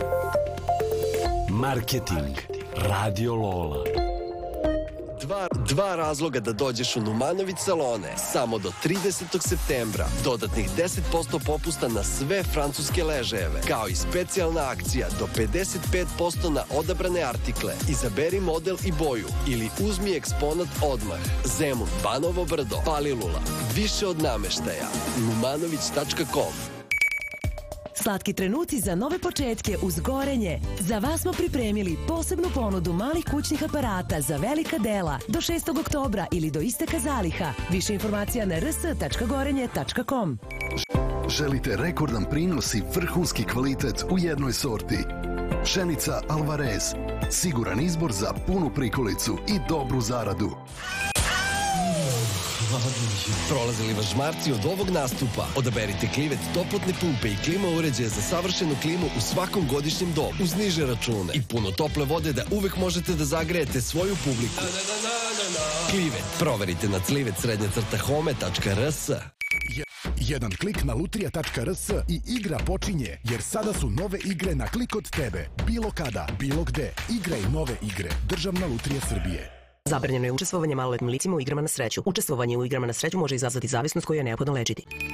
Marketing. Radio Lola. Dva razloga da dođeš u Numanović salone. Samo do 30. septembra. Dodatnih 10% popusta na sve francuske ležajeve. Kao i specijalna akcija do 55% na odabrane artikle. Izaberi model i boju ili uzmi eksponat odmah. Zemun, Banovo Brdo, Palilula. Više od nameštaja. Numanović.com. Slatki trenuci za nove početke uz Gorenje. Za vas smo pripremili posebnu ponudu malih kućnih aparata za velika dela do 6. oktobra ili do isteka zaliha. Više informacija na rs.gorenje.com. Želite rekordan prinos i vrhunski kvalitet u jednoj sorti? Pšenica Alvarez. Siguran izbor za punu prikolicu i dobru zaradu. Prolazili vas žmarci od ovog nastupa? Odaberite Klivet toplotne pumpe i klima uređaje za savršenu klimu u svakom godišnjem domu uz niže račune i puno tople vode da uvek možete da zagrejete svoju publiku. Klivet. Proverite na clivet_home.rs. Jedan klik na lutrija.rs i igra počinje, jer sada su nove igre na klik od tebe. Bilo kada, bilo gde. Igraj nove igre. Državna lutrija Srbije. Zabranjeno je učestvovanje maloletnim licima u igrama na sreću. Učestvovanje u igrama na sreću može izazvati zavisnost koju je neophodno lečiti.